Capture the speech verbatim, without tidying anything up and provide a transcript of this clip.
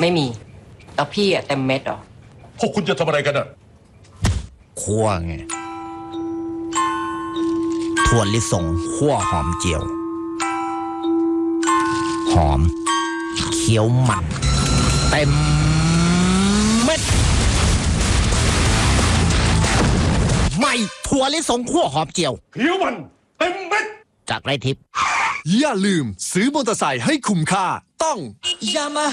ไม่มีแล้วพี่อะเต็มเม็ดเหรอพวกคุณจะทำอะไรกันอ่ะคั่วไงถั่วลิสงคั่วหอมเจียว หอมเคี้ยวมันเต็มเม็ดไม่ถั่วลิสงคั่วหอมเจียวเขียวมันเต็มเม็ดจากไรทิพย์อย่าลืมซื้อมอเตอร์ไซค์ให้คุ้มค่าต้องยามา